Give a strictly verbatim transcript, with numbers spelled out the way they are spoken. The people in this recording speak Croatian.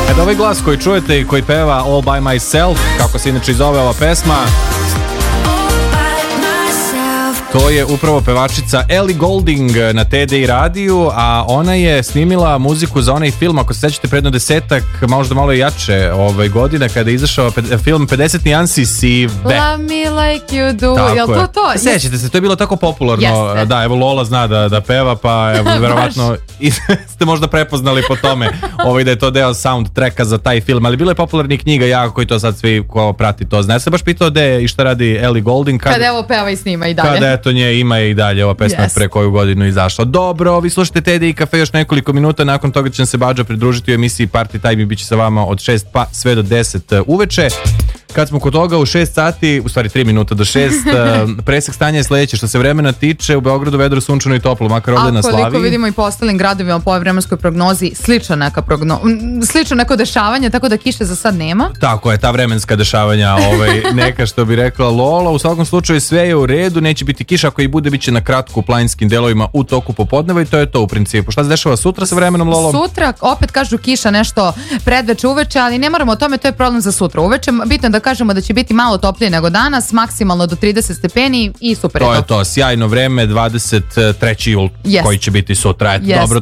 E da ovaj glas koji čujete i koji peva All By Myself, kako se inače zove ova pesma, to je upravo pevačica Ellie Goulding na T D I radiju, a ona je snimila muziku za onaj film, ako se sećate, predno desetak, možda malo jače ovaj, godine, kada je izašao pe- film pedeset nijansi sive. Love me like you do. Tako Jel to je. to? Sećate se, to je bilo tako popularno. Jeste. Da, evo Lola zna da, da peva, pa evo, verovatno i ste možda prepoznali po tome ovaj, da je to deo soundtracka za taj film, ali bilo je popularnih knjiga jako koji to sad svi ko prati to zna. Ja sam baš pitao gde i šta radi Ellie Goulding. Kad, Kada evo peva i snima i dalje. Kada eto nje ima i dalje ova pesma Yes. pre koju godinu izašla. Dobro, vi slušate T D I Cafe još nekoliko minuta, nakon toga će nam se Badža pridružiti u emisiji Party Time i bit će sa vama od šest pa sve do deset uveče. Kad smo kod toga u šest sati, u stvari tri minuta do šest, presek stanja je sledeće. Što se vremena tiče, u Beogradu vedro sunčano i toplo, makar ovde na Slaviji. A koliko vidimo i po ostalim gradovima po ovoj vremenskoj prognozi, slično neka progno... slično neko dešavanje, tako da kiše za sad nema. Tako je, ta vremenska dešavanja, ovaj, neka što bi rekla Lola. U svakom slučaju sve je u redu, neće biti kiša, ako i bude, bit će na kratko u planinskim delovima u toku popodneva i to je to u principu. Šta se dešava sutra sa vremenom, Lolo? Sutra, opet kažu kiša nešto predveče uveče, ali ne moramo o tome, to je problem za sutra uveče. Bitno je da kažemo da će biti malo toplije nego danas, maksimalno do trideset stepeni i super je To to. je to, sjajno vreme, dvadeset treći jul Yes. koji će biti sutra. Eto, Yes. dobro,